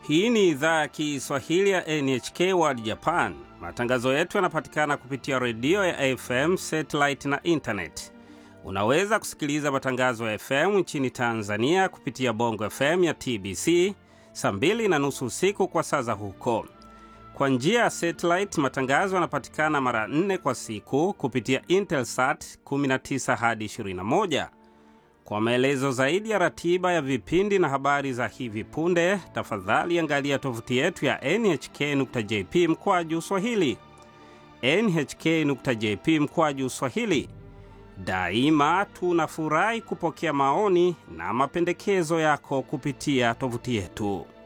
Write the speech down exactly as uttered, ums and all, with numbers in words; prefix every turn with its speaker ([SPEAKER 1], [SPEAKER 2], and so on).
[SPEAKER 1] Hii ni idhaa ya Kiswahili ya N H K World Japan. Matangazo yetu yanapatikana kupitia redio ya A F M, satellite na internet. Unaweza kusikiliza matangazo ya F M nchini Tanzania kupitia Bongo F M ya T B C saa mbili na nusu usiku kwa saa za huko. Kwa njia ya satellite, matangazo yanapatikana mara nne kwa siku kupitia Intelsat kumi na tisa hadi ishirini na moja. Kwa maelezo zaidi ya ratiba ya vipindi na habari za hivi punde, tafadhali angalia tovuti yetu ya N H K dot J P mkwaju Swahili. N H K dot J P mkwaju Swahili. Daima tunafurahi kupokea maoni na mapendekezo yako kupitia tovuti yetu.